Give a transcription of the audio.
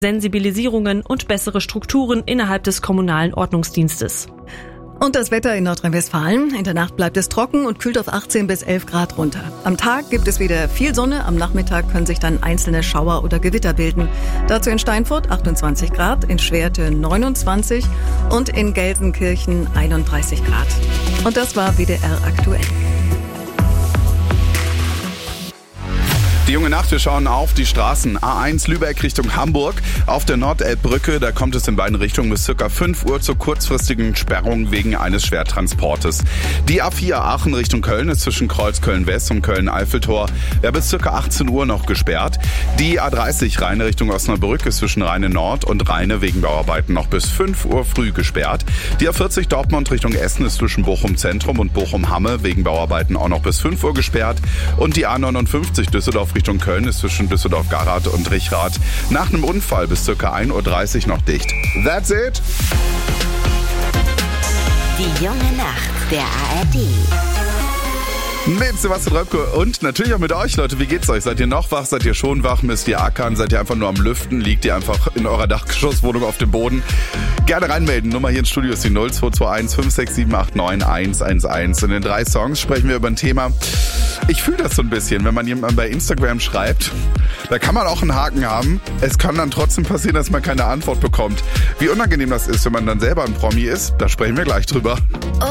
Sensibilisierungen und bessere Strukturen innerhalb des kommunalen Ordnungsdienstes. Und das Wetter in Nordrhein-Westfalen. In der Nacht bleibt es trocken und kühlt auf 18 bis 11 Grad runter. Am Tag gibt es wieder viel Sonne. Am Nachmittag können sich dann einzelne Schauer oder Gewitter bilden. Dazu in Steinfurt 28 Grad, in Schwerte 29 und in Gelsenkirchen 31 Grad. Und das war WDR aktuell. Die junge Nacht, wir schauen auf die Straßen. A1 Lübeck Richtung Hamburg. Auf der Nordelbbrücke, da kommt es in beiden Richtungen bis ca. 5 Uhr zur kurzfristigen Sperrung wegen eines Schwertransportes. Die A4 Aachen Richtung Köln ist zwischen Kreuzköln West und Köln-Eiffeltor bis ca. 18 Uhr noch gesperrt. Die A30 Rheine Richtung Osnabrück ist zwischen Rheine Nord und Rheine wegen Bauarbeiten noch bis 5 Uhr früh gesperrt. Die A40 Dortmund Richtung Essen ist zwischen Bochum Zentrum und Bochum Hamme wegen Bauarbeiten auch noch bis 5 Uhr gesperrt. Und die A59 Düsseldorf Richtung Köln ist zwischen Düsseldorf-Garath und Richrath nach einem Unfall bis ca. 1.30 Uhr noch dicht. That's it! Die junge Nacht der ARD. Mit Sebastian Röpke und natürlich auch mit euch, Leute. Wie geht's euch? Seid ihr noch wach? Seid ihr schon wach? Müsst ihr ackern? Seid ihr einfach nur am Lüften? Liegt ihr einfach in eurer Dachgeschosswohnung auf dem Boden? Gerne reinmelden. Nummer hier ins Studio ist die 0221 56789 111. In den 3 Songs sprechen wir über ein Thema. Ich fühle das so ein bisschen, wenn man jemandem bei Instagram schreibt. Da kann man auch einen Haken haben. Es kann dann trotzdem passieren, dass man keine Antwort bekommt. Wie unangenehm das ist, wenn man dann selber ein Promi ist, da sprechen wir gleich drüber.